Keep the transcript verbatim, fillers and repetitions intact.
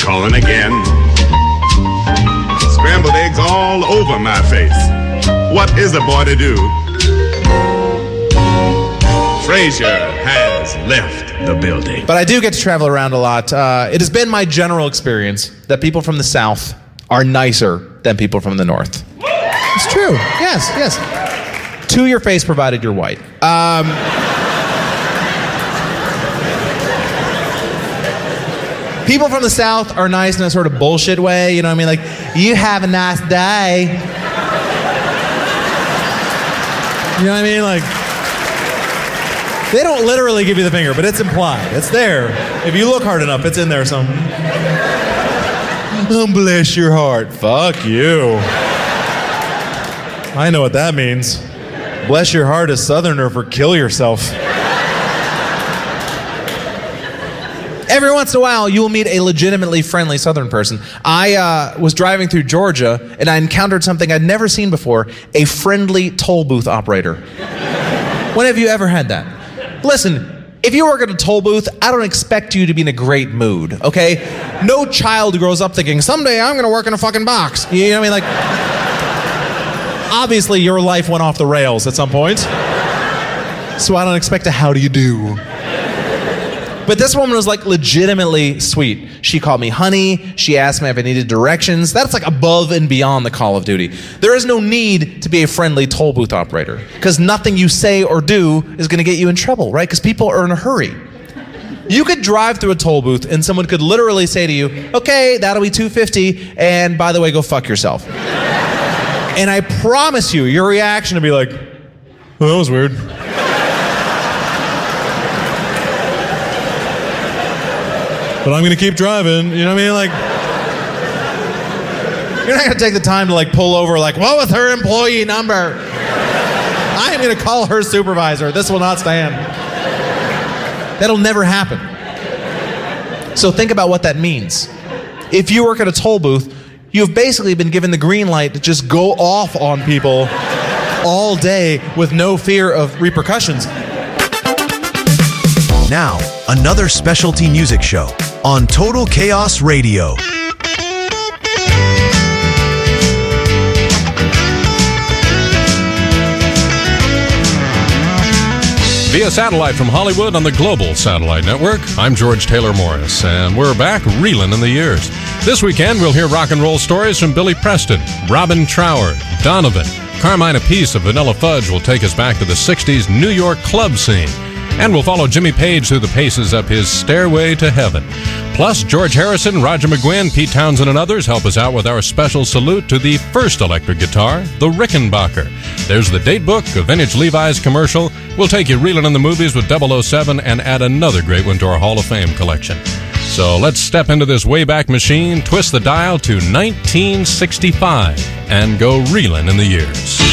calling again. Scrambled eggs all over my face. What is a boy to do? Frasier has left the building. But I do get to travel around a lot. Uh, it has been my general experience that people from the South are nicer than people from the North. It's true. Yes, yes. To your face, provided you're white. Um, people from the South are nice in a sort of bullshit way. You know what I mean? Like, you have a nice day. You know what I mean? Like, they don't literally give you the finger, but it's implied. It's there. If you look hard enough, it's in there somewhere. Oh, bless your heart. Fuck you. I know what that means. Bless your heart is Southerner for kill yourself. Every once in a while, you will meet a legitimately friendly Southern person. I uh, was driving through Georgia, and I encountered something I'd never seen before, a friendly toll booth operator. When have you ever had that? Listen, if you work at a toll booth, I don't expect you to be in a great mood, okay? No child grows up thinking, someday I'm gonna work in a fucking box. You know what I mean? Like, obviously your life went off the rails at some point. So I don't expect a how do you do. But this woman was like legitimately sweet. She called me honey. She asked me if I needed directions. That's like above and beyond the Call of Duty. There is no need to be a friendly toll booth operator because nothing you say or do is going to get you in trouble, right? Because people are in a hurry. You could drive through a toll booth and someone could literally say to you, okay, that'll be two hundred fifty dollars, and by the way, go fuck yourself. And I promise you, your reaction would be like, oh, that was weird. But I'm going to keep driving, you know what I mean? Like, you're not going to take the time to like pull over like, what was her employee number? I am going to call her supervisor. This will not stand. That'll never happen. So think about what that means. If you work at a toll booth, you've basically been given the green light to just go off on people all day with no fear of repercussions. Now, another specialty music show on Total Chaos Radio. Via satellite from Hollywood on the Global Satellite Network, I'm George Taylor Morris, and we're back reeling in the years. This weekend, we'll hear rock and roll stories from Billy Preston, Robin Trower, Donovan. Carmine Appice of Vanilla Fudge will take us back to the sixties New York club scene. And we'll follow Jimmy Page through the paces up his Stairway to Heaven. Plus, George Harrison, Roger McGuinn, Pete Townsend, and others help us out with our special salute to the first electric guitar, the Rickenbacker. There's the date book, a vintage Levi's commercial. We'll take you reeling in the movies with double oh seven and add another great one to our Hall of Fame collection. So let's step into this Wayback Machine, twist the dial to nineteen sixty-five, and go reeling in the years.